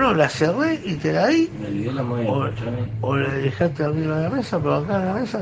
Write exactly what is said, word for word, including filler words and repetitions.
mano, la cerré y te la di, Me olvidé la moneda. o, o la dejaste arriba de la mesa, pero acá en la mesa